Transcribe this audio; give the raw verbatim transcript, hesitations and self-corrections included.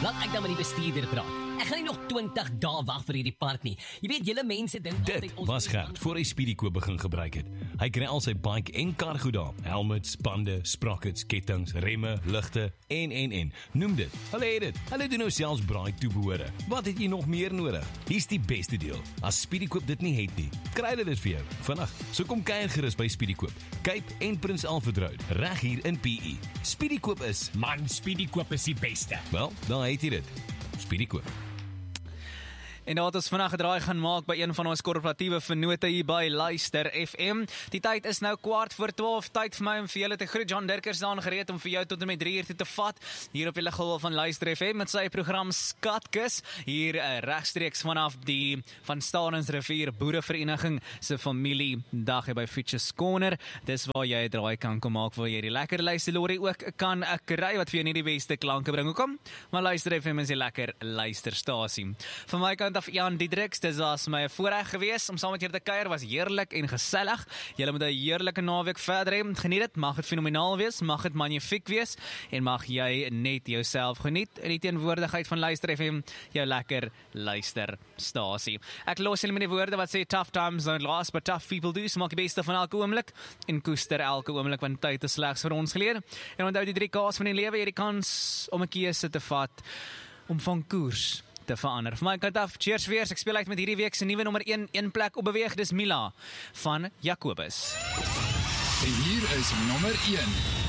Laat ek dan met die bestuurder praat. Ek gaan nie nog twintig dae wag vir hierdie part nie. Jy weet, julle mense dink Dit was Gert voor hy Speedyco begin gebruik het. Hy kry al sy bike en kar goed daar. Helmets, bande, sprockets, kettings, remme, ligte en en en. Noem dit. Hulle het dit. Hulle doen nou selfs braai toebehore. Wat het jy nog meer nodig? Hier's die beste deel. As Speedyco dit nie het nie, kry hulle dit vir jou vandag. So kom kuier gerus by Speedyco. Cape en Prins Alfred Road, reg hier in P E. Speedyco is, Man, Speedyco is die beste. wel, dan het jy dit. Speedyco. En daar het ons vandag 'n draai gaan maak by een van ons korporatiewe vennote hier by Luister F M. Die tyd is nou kwart voor twaalf, tyd vir my om vir julle te groet. John Dirkers staan gereed om vir jou tot en met drie uur te, te vat, hier op die liggolf van Luister F M, met sy program Skatkus, hier uh, regstreeks vanaf die Van Stadensrivier Boerevereniging se familiedag by Fitches Corner. Dis waar jy 'n draai kan kom maak, waar jy die lekker luisterlorie ook kan uh, kry, wat vir jou nie die beste klanke bring. Hoekom? Maar Luister F M is die lekker luisterstasie. Van my kant af Jan Diedriks, dis was my voorreg gewees om saam met julle te kuier, was heerlik en gesellig. Julle moet 'n heerlike naweek verder hê, geniet dit, mag dit fenomenaal wees, mag dit magnifiek wees, en mag jy net jouself geniet in die teenwoordigheid van Luister F M, jou lekker luisterstasie. Ek los julle met die woorde wat sê, tough times don't last, but tough people do, so maak die beste van elke oomblik, en koester elke oomblik, want tyd is slegs vir ons geleer. En onthou die drie K's van die lewe, jy het die kans om 'n keuse te vat, om van koers te verander. Van my kant af, cheers weer, ek speel uit met hierdie week se nuwe nommer een, een plek op beweeg, dis Mila van Jacobus. En hier is nommer een.